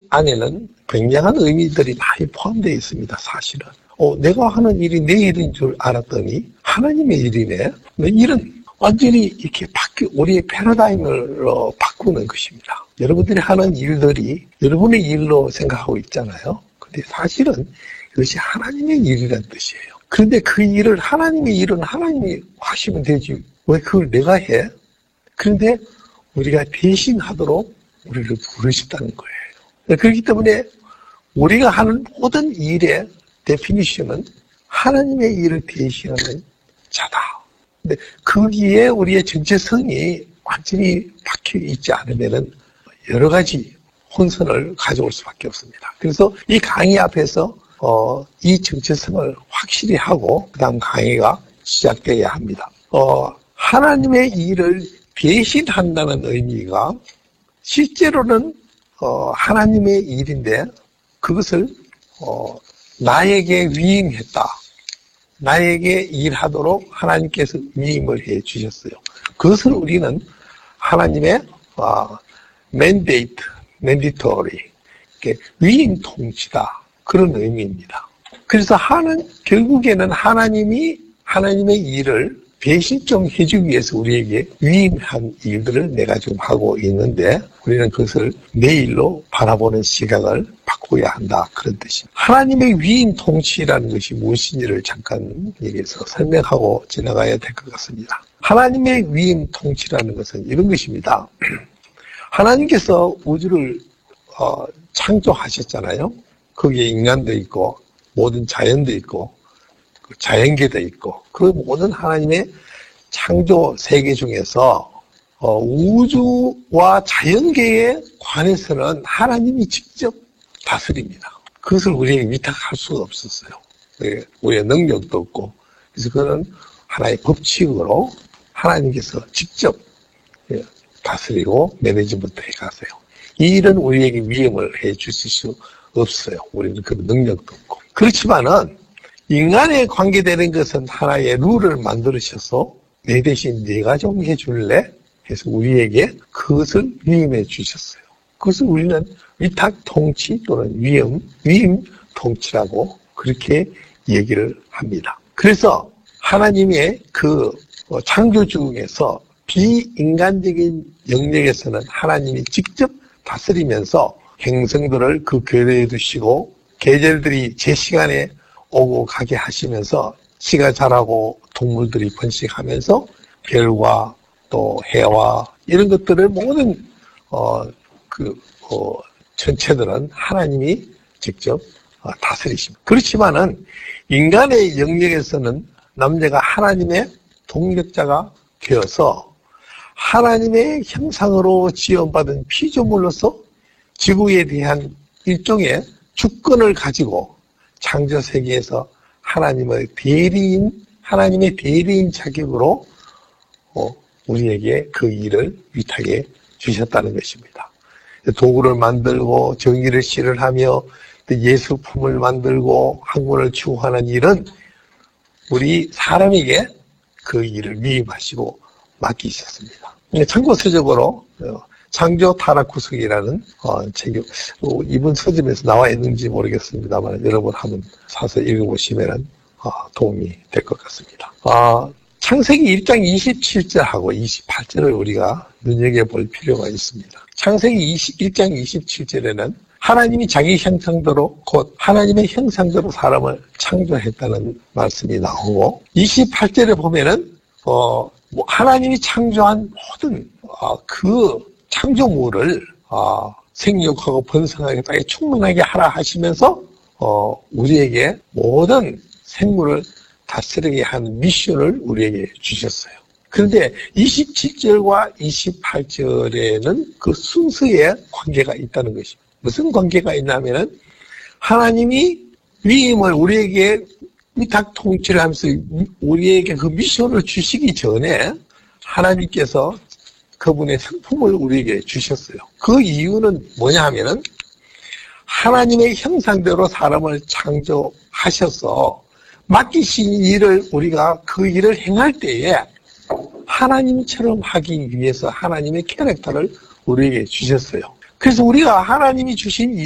안에는 굉장한 의미들이 많이 포함되어 있습니다, 사실은. 내가 하는 일이 내 일인 줄 알았더니 하나님의 일이네. 일은 완전히 이렇게 우리의 패러다임을 바꾸는 것입니다. 여러분들이 하는 일들이 여러분의 일로 생각하고 있잖아요. 근데 사실은 이것이 하나님의 일이라는 뜻이에요. 그런데 그 일을, 하나님의 일은 하나님이 하시면 되지. 왜 그걸 내가 해? 그런데 우리가 대신하도록 우리를 부르셨다는 거예요. 그렇기 때문에 우리가 하는 모든 일의 데피니션은 하나님의 일을 대신하는 자다. 근데 거기에 우리의 정체성이 완전히 박혀 있지 않으면은 여러 가지 혼선을 가져올 수밖에 없습니다. 그래서 이 강의 앞에서 이 정체성을 확실히 하고 그 다음 강의가 시작되어야 합니다. 하나님의 일을 대신한다는 의미가 실제로는 하나님의 일인데 그것을 나에게 위임했다. 나에게 일하도록 하나님께서 위임을 해 주셨어요. 그것을 우리는 하나님의 mandatory, 위임 통치다. 그런 의미입니다. 그래서 결국에는 하나님의 일을 대신 좀 해주기 위해서 우리에게 위임한 일들을 내가 좀 하고 있는데 우리는 그것을 내 일로 바라보는 시각을 바꿔야 한다. 그런 뜻입니다. 하나님의 위임 통치라는 것이 무엇인지를 잠깐 여기서 설명하고 지나가야 될 것 같습니다. 하나님의 위임 통치라는 것은 이런 것입니다. 하나님께서 우주를 창조하셨잖아요. 거기에 인간도 있고 모든 자연도 있고 자연계도 있고 그 모든 하나님의 창조 세계 중에서 우주와 자연계에 관해서는 하나님이 직접 다스립니다. 그것을 우리에게 위탁할 수가 없었어요. 우리의 능력도 없고 그래서 그는 하나의 법칙으로 하나님께서 직접 다스리고 매니지먼트 해가세요. 이 일은 우리에게 위임을 해 주실 수 없어요. 우리는 그 능력도 없고 그렇지만은 인간에 관계되는 것은 하나의 룰을 만들으셔서 내 대신 네가 좀 해줄래? 해서 우리에게 그것을 위임해 주셨어요. 그것을 우리는 위탁 통치 또는 위임 통치라고 그렇게 얘기를 합니다. 그래서 하나님의 그 창조 중에서 비인간적인 영역에서는 하나님이 직접 다스리면서 행성들을 그 궤도에 두시고 계절들이 제 시간에 오고 가게 하시면서 씨가 자라고 동물들이 번식하면서 별과 또 해와 이런 것들을 모든 전체들은 하나님이 직접 다스리십니다. 그렇지만은 인간의 영역에서는 남자가 하나님의 동력자가 되어서 하나님의 형상으로 지원받은 피조물로서 지구에 대한 일종의 주권을 가지고 창조 세계에서 하나님의 대리인 자격으로 우리에게 그 일을 위탁해 주셨다는 것입니다. 도구를 만들고 정의를 실현하며 예술품을 만들고 학문을 추구하는 일은 우리 사람에게 그 일을 위임하시고 맡기셨습니다. 참고서적으로 창조 타락 구속이라는 책이 이번 서점에서 나와 있는지 모르겠습니다만 여러분 한번 사서 읽어보시면 도움이 될 것 같습니다. 창세기 1장 27절하고 28절을 우리가 눈여겨볼 필요가 있습니다. 창세기 1장 27절에는 하나님이 자기 형상대로 곧 하나님의 형상대로 사람을 창조했다는 말씀이 나오고 28절에 보면은 하나님이 창조한 모든 그 창조물을 생육하고 번성하게 땅에 충만하게 하라 하시면서 우리에게 모든 생물을 다스리게 하는 미션을 우리에게 주셨어요. 그런데 27절과 28절에는 그 순서의 관계가 있다는 것입니다. 무슨 관계가 있냐면은 하나님이 위임을 우리에게 위탁 통치를 하면서 우리에게 그 미션을 주시기 전에 하나님께서 그분의 상품을 우리에게 주셨어요. 그 이유는 뭐냐 하면은 하나님의 형상대로 사람을 창조하셔서 맡기신 일을 우리가 그 일을 행할 때에 하나님처럼 하기 위해서 하나님의 캐릭터를 우리에게 주셨어요. 그래서 우리가 하나님이 주신